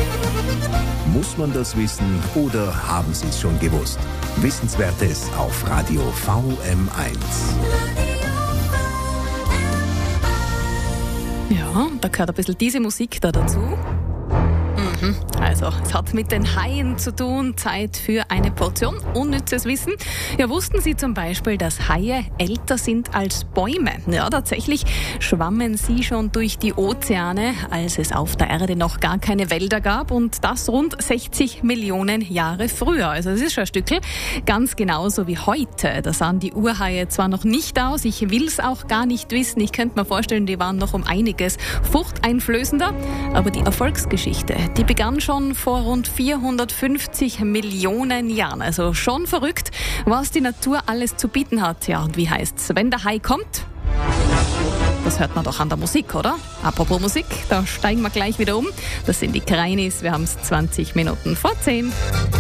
Muss man das wissen oder haben Sie es schon gewusst? Wissenswertes auf Radio VM1. Ja, da gehört ein bisschen diese Musik da dazu. Also, es hat mit den Haien zu tun. Zeit für eine Portion unnützes Wissen. Ja, wussten Sie zum Beispiel, dass Haie älter sind als Bäume? Ja, tatsächlich schwammen sie schon durch die Ozeane, als es auf der Erde noch gar keine Wälder gab. Und das rund 60 Millionen Jahre früher. Also, das ist schon ein Stückel. Ganz genauso wie heute. Da sahen die Urhaie zwar noch nicht aus. Ich will es auch gar nicht wissen. Ich könnte mir vorstellen, die waren noch um einiges furchteinflößender. Aber die Erfolgsgeschichte, die begann schon vor rund 450 Millionen Jahren. Also schon verrückt, was die Natur alles zu bieten hat. Ja, und wie heißt's, wenn der Hai kommt? Das hört man doch an der Musik, oder? Apropos Musik, da steigen wir gleich wieder um. Das sind die Kreinis. Wir haben es 20 Minuten vor 10.